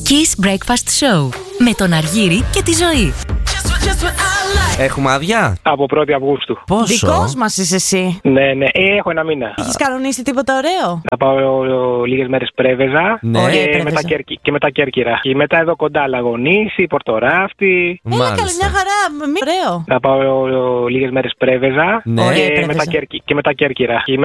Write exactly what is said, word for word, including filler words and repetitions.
Kiss Breakfast Show με τον Αργύρη και τη Ζωή. Έχουμε άδεια Από πρώτη Αυγούστου. Πόσο? Δικός μας είσαι εσύ. Ναι, ναι, ε, έχω ένα μήνα. Έχεις κανονίσει τίποτα ωραίο? Θα πάω λίγες μέρες Πρέβεζα Ναι. Ωραία, και, Πρέβεζα. μετά Κέρκυ, και μετά Κέρκυρα. Και μετά εδώ κοντά Λαγονήσι, Πορτοράφτη. Έλα καλή, Μάλιστα. μια χαρά. Μη ωραίο. Θα πάω λίγες μέρες Πρέβεζα Ναι. και, Ωραία, μετά Πρέβεζα. Κέρκυ, και μετά Κέρκυρα. Και